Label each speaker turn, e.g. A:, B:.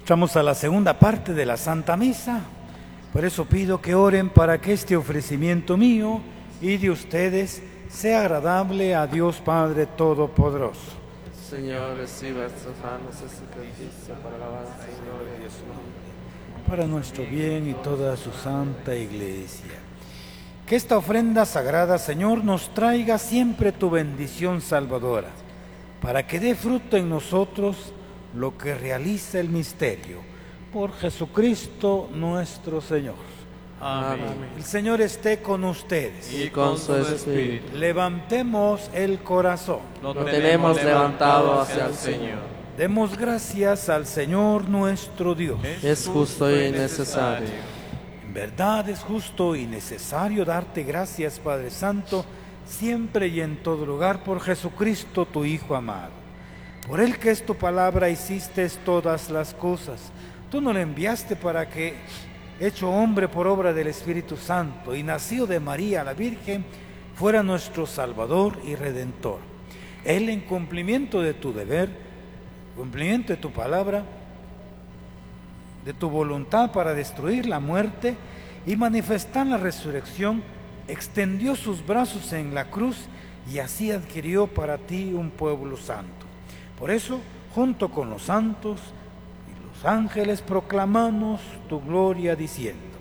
A: Entramos a la segunda parte de la Santa Misa. Por eso pido que oren para que este ofrecimiento mío y de ustedes sea agradable a Dios Padre Todopoderoso.
B: Señor, reciba estos manos de sacrificio para la alabanza y gloria de su nombre.
A: Para nuestro bien y toda su santa Iglesia. Que esta ofrenda sagrada, Señor, nos traiga siempre tu bendición salvadora, para que dé fruto en nosotros lo que realiza el misterio. Por Jesucristo nuestro Señor.
B: Amén.
A: El Señor esté con ustedes.
B: Y con su espíritu.
A: Levantemos el corazón.
B: Lo tenemos levantado hacia el Señor.
A: Demos gracias al Señor nuestro Dios.
B: Es justo y necesario.
A: En verdad es justo y necesario darte gracias, Padre Santo, siempre y en todo lugar, por Jesucristo, tu Hijo amado. Por Él que es tu palabra hiciste todas las cosas. Tú nos lo enviaste para que, hecho hombre por obra del Espíritu Santo y nacido de María la Virgen, fuera nuestro Salvador y Redentor. Él, en cumplimiento de tu deber, cumplimiento de tu palabra, de tu voluntad para destruir la muerte y manifestar la resurrección, extendió sus brazos en la cruz y así adquirió para ti un pueblo santo. Por eso, junto con los santos y los ángeles, proclamamos tu gloria diciendo: